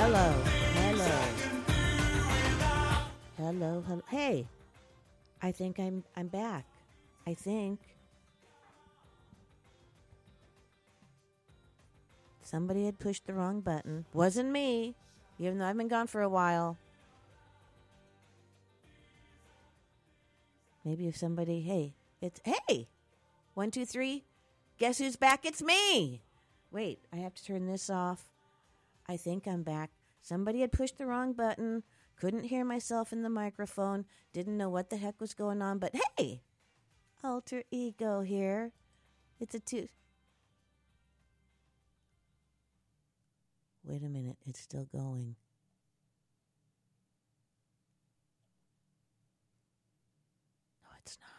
Hello. Hello. Hey, I think I'm back. I think somebody had pushed the wrong button. Wasn't me, even though I've been gone for a while. Maybe if somebody, hey, 1, 2, 3. Guess who's back? It's me. Wait, I have to turn this off. I think I'm back. Somebody had pushed the wrong button. Couldn't hear myself in the microphone. Didn't know what the heck was going on. But hey, alter ego here. It's a two. Wait a minute. It's still going. No, it's not.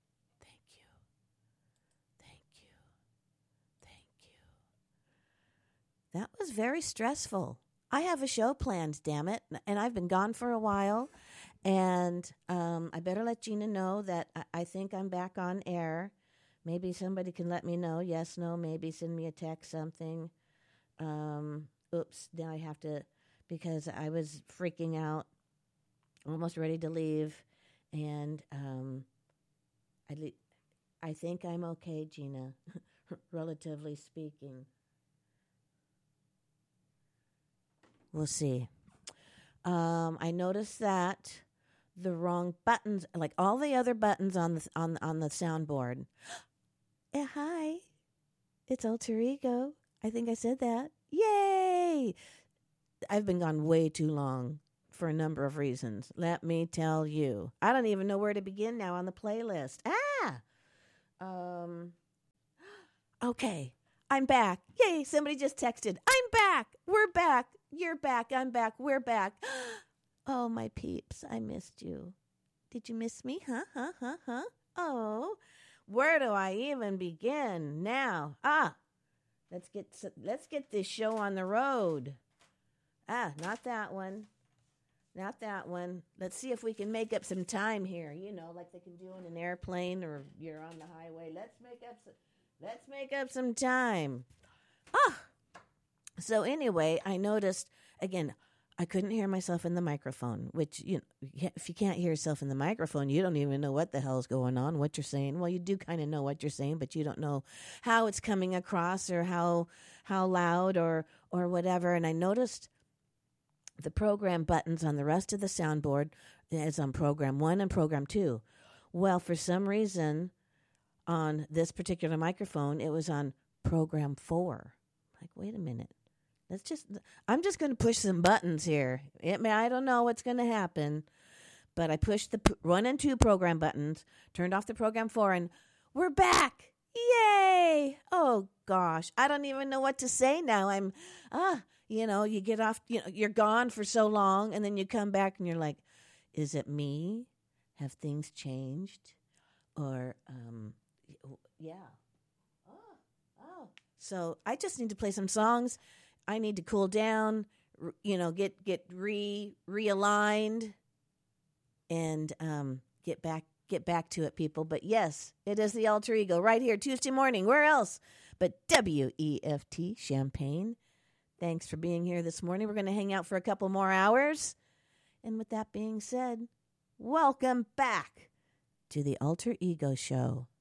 That was very stressful. I have a show planned, damn it, and I've been gone for a while, and I better let Gina know that I think I'm back on air. Maybe somebody can let me know, yes, no, maybe send me a text, something. Oops, now I have to, because I was freaking out, almost ready to leave, and I think I'm okay, Gina, relatively speaking. We'll see. I noticed that the wrong buttons, like all the other buttons on the soundboard. Yeah, hi, it's Alter Ego. I think I said that. Yay! I've been gone way too long for a number of reasons. Let me tell you. I don't even know where to begin now on the playlist. Okay. I'm back. Yay, somebody just texted. I'm back. We're back. You're back. I'm back. We're back. Oh, my peeps. I missed you. Did you miss me? Huh? Oh, where do I even begin now? Let's get this show on the road. Not that one. Not that one. Let's see if we can make up some time here. You know, like they can do in an airplane or you're on the highway. Let's make up some time. So anyway, I noticed, again, I couldn't hear myself in the microphone, which, you know, if you can't hear yourself in the microphone, you don't even know what the hell's going on, what you're saying. Well, you do kind of know what you're saying, but you don't know how it's coming across or how loud or whatever. And I noticed the program buttons on the rest of the soundboard is on program 1 and program 2. Well, for some reason, on this particular microphone, it was on program 4. Like, wait a minute. I'm just going to push some buttons here. I don't know what's going to happen, but I pushed the 1 and 2 program buttons, turned off the program 4, and we're back. Yay! Oh, gosh. I don't even know what to say now. You get off, you're gone for so long, and then you come back and you're like, is it me? Have things changed? Or, yeah. Oh. So I just need to play some songs. I need to cool down, get realigned, and get back to it, people. But yes, it is the Alter Ego right here Tuesday morning. Where else but WEFT Champaign? Thanks for being here this morning. We're going to hang out for a couple more hours. And with that being said, welcome back to the Alter Ego Show.